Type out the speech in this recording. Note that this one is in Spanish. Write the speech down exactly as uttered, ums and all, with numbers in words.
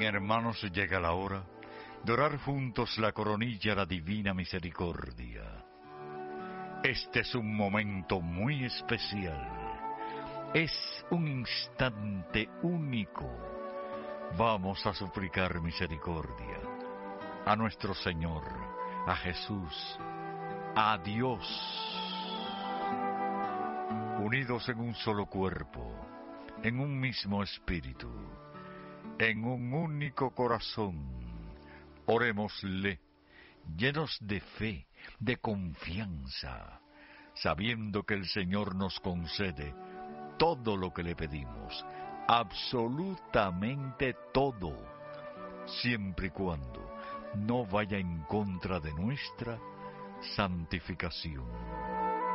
Hermanos, llega la hora de orar juntos la coronilla a la divina misericordia. Este es un momento muy especial. Es un instante único. Vamos a suplicar misericordia a nuestro Señor, a Jesús, a Dios. Unidos en un solo cuerpo, en un mismo espíritu, en un único corazón, orémosle, llenos de fe, de confianza, sabiendo que el Señor nos concede todo lo que le pedimos, absolutamente todo, siempre y cuando no vaya en contra de nuestra santificación.